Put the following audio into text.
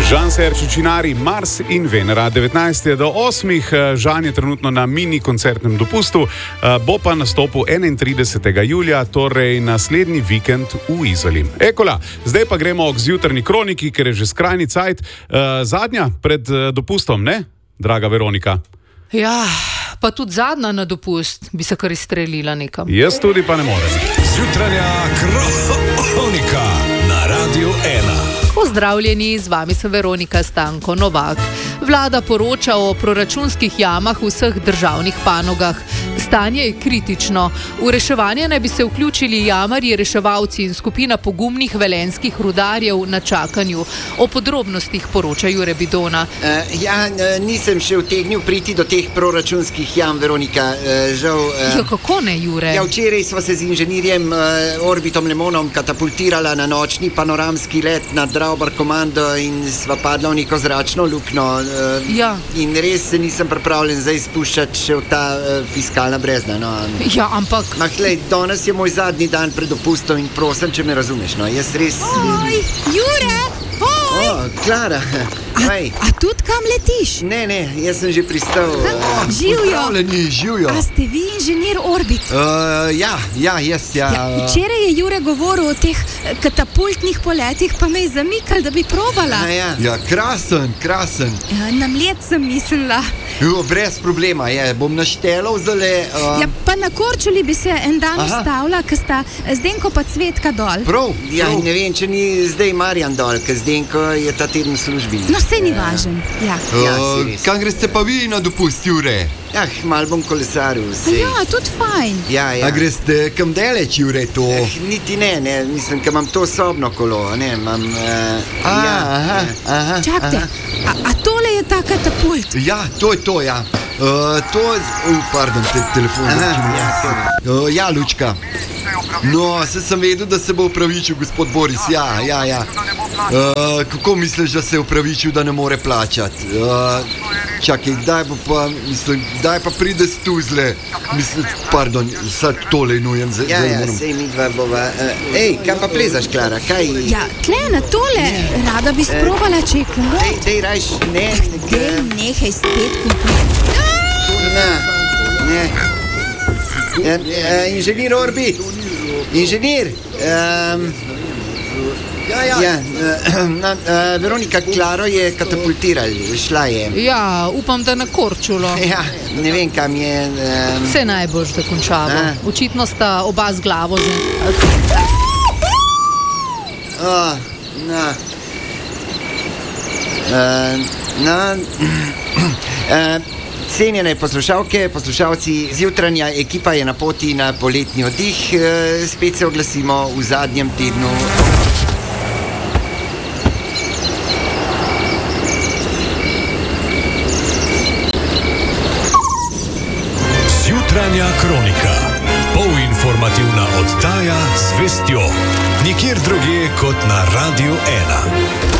Žan Serčičinari, Mars in Venera. 19. do 8. Žan je trenutno na mini koncertnem dopustu, bo pa nastopil 31. julija, torej naslednji vikend v Izoli. Ekola, zdaj pa gremo k zjutrajni kroniki, ker je že skrajni cajt. Zadnja pred dopustom, ne, draga Veronika? Ja, pa tudi zadnja na dopust bi se kar izstrelila nekam. Jaz tudi pa ne morem. Zjutranja kronika na Radiu 1. Pozdravljeni, z vami sem Veronika Stanko Novak. Vlada poroča o proračunskih jamah v vseh državnih panogah. Stanje je kritično. V reševanje naj bi se vključili jamarji, reševalci in skupina pogumnih velenjskih rudarjev na čakanju. O podrobnostih poroča Jure Bidona. Nisem še utegnil priti do teh proračunskih jam, Veronika. Žal. Kako ne, Jure? Včeraj sva se z inženirjem Orbitom Lemonom katapultirala na nočni panoramski let nad Draubar komando in sva padla v neko zračno luknjo. In res se nisem pripravljen zdaj spuščati še v ta fiskalna brezna. No. Ja, ampak... Glej, danes je moj zadnji dan pred dopustom in prosim, če me razumeš. No. Jaz res... Oj, Jure! Oj! Klara! A tudi kam letiš? Ne, jaz sem že pristal. Živjo! A ste vi inženir Orbit? Jaz. Včeraj je Jure govoril o teh katapultnih poletih, pa me je zamikal, da bi probala. Ja, krasen. Na mlet sem mislila. Brez problema, bom naštelal zale... Pa na Korčuli bi se en dan ustavila, ko sta Zdenko pa Cvetka dol. Prav. Ne vem, če ni zdaj Marjan dol, ker Zdenko je ta teden v službi. No, saj ni važen. Kam greste pa vi na dopust, Jure? Mal bom kolesaril. Ja, tudi fajn. A greste kam daleč, Jure, to? Niti ne, mislim, ker imam to sobno kolo, imam... Čakajte, a tole je ta katapult? Ja, to je to, ja. Pardon, telefon. Ja, Lučka. No, sem vedel, da se bo upravičil gospod Boris, ja. Kako misliš, da se je upravičil, da ne more plačati? Čakaj, kdaj pa pride s Tuzle? Pardon, sad tole nujem. Sej mi dva bova. Kam pa plezaš, Klara, kaj? Ja, tle na tole, rada bi sprobala, če je komod. Dej, rajš, ne. Nehaj spet komod. Inženir Orbit. Inženir. Veronika, Klaro je katapultiral, šla je. Ja, upam, da na Korčulo. Ne vem, kam je. Vse najboljš, da končamo. Očitno sta oba z glavo že. Cenjene poslušalke, poslušalci, zjutranja ekipa je na poti na poletni oddih. Spet se oglasimo v zadnjem tednu. Zjutranja kronika. Polinformativna oddaja z vestjo. Nikjer drugje kot na Radiu 1.